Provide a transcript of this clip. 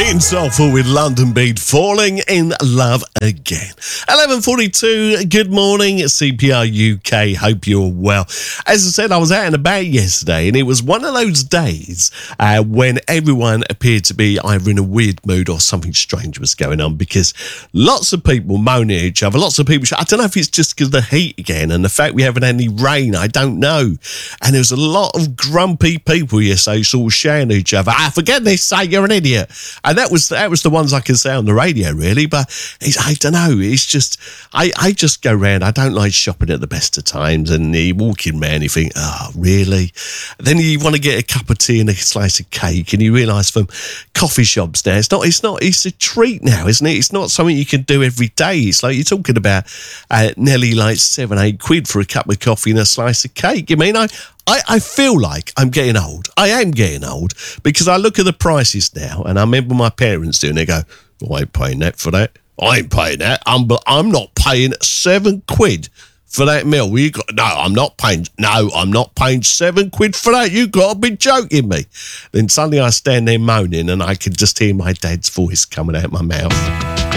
Being soulful with London Beat, Falling in Love Again. 11:42, good morning, CPR UK, hope you're well. As I said, I was out and about yesterday, and it was one of those days when everyone appeared to be either in a weird mood or something strange was going on, because lots of people moaning at each other, lots of people, I don't know if it's just because of the heat again and the fact we haven't had any rain, I don't know. And there was a lot of grumpy people yesterday sort of shouting at each other, for goodness sake, you're an idiot. And that was the ones I can say on the radio, really. But I don't know. It's just I just go round. I don't like shopping at the best of times, and you walk in there and you think, oh, really? Then you want to get a cup of tea and a slice of cake, and you realise from coffee shops now, it's a treat now, isn't it? It's not something you can do every day. It's like you're talking about nearly like £7-8 for a cup of coffee and a slice of cake. You mean I feel like I'm getting old. I am getting old because I look at the prices now, and I remember my parents doing. They go, I ain't paying that for that. I ain't paying that. I'm not paying £7 for that meal. I'm not paying £7 for that. You got to be joking me. Then suddenly I stand there moaning, and I can just hear my dad's voice coming out my mouth.